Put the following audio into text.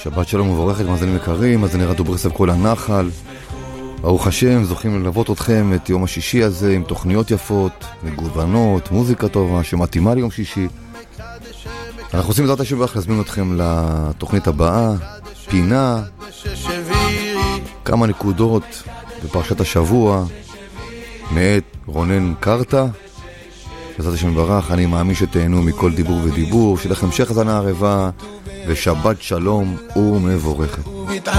שבת שלום מבורכת, מאזינים יקרים, מאזיני רדיו ברסלב כל הנחל. ברוך השם, זוכים ללוות אתכם את יום השישי הזה עם תוכניות יפות, מגוונות, מוזיקה טובה שמתאימה ליום שישי. אנחנו עושים בעזרת השם להזמין אתכם לתוכנית הבאה, פינה, כמה נקודות בפרשת השבוע מאת רונן קרטה. בעזרת השם ברך, אני מאמין שתהנו מכל דיבור ודיבור, שלכם המשך האזנה ערבה ושבת שלום ומבורכת.